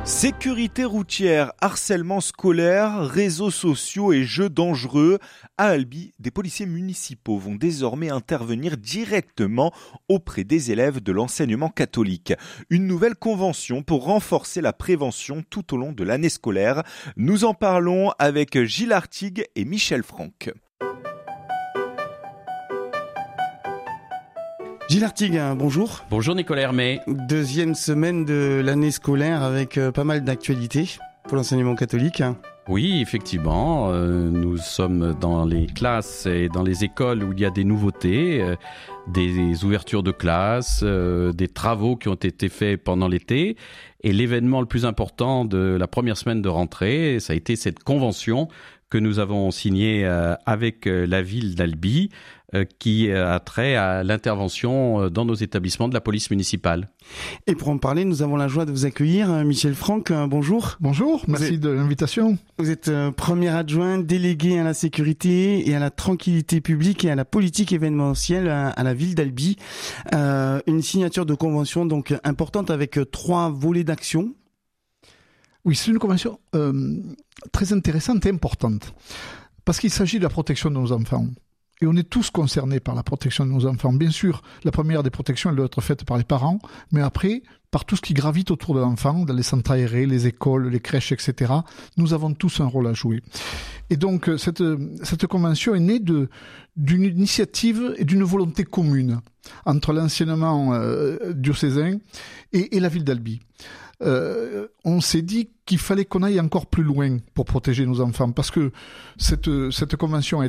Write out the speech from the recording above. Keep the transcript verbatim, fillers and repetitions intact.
Sécurité routière, harcèlement scolaire, réseaux sociaux et jeux dangereux. À Albi, des policiers municipaux vont désormais intervenir directement auprès des élèves de l'enseignement catholique. Une nouvelle convention pour renforcer la prévention tout au long de l'année scolaire. Nous en parlons avec Gilles Artigue et Michel Franck. Gilles Artigue, bonjour. Bonjour Nicolas Hermé. Deuxième semaine de l'année scolaire avec euh, pas mal d'actualités pour l'enseignement catholique. Oui, effectivement, euh, nous sommes dans les classes et dans les écoles où il y a des nouveautés, euh, des ouvertures de classes, euh, des travaux qui ont été faits pendant l'été. Et l'événement le plus important de la première semaine de rentrée, ça a été cette convention que nous avons signée euh, avec euh, la ville d'Albi, euh, qui a trait à l'intervention dans nos établissements de la police municipale. Et pour en parler, nous avons la joie de vous accueillir. Michel Franck, bonjour. Bonjour, merci êtes, de l'invitation. Vous êtes euh, premier adjoint délégué à la sécurité et à la tranquillité publique et à la politique événementielle à, à la ville d'Albi. Euh, une signature de convention donc importante avec euh, trois volets d'action. Oui, c'est une convention euh, très intéressante et importante parce qu'il s'agit de la protection de nos enfants. Et on est tous concernés par la protection de nos enfants. Bien sûr, la première des protections, elle doit être faite par les parents, mais après, par tout ce qui gravite autour de l'enfant, dans les centres aérés, les écoles, les crèches, et cetera, nous avons tous un rôle à jouer. Et donc, cette, cette convention est née de, d'une initiative et d'une volonté commune entre l'enseignement euh, diocésain et, et la ville d'Albi. Euh, on s'est dit qu'il fallait qu'on aille encore plus loin pour protéger nos enfants, parce que cette, cette convention a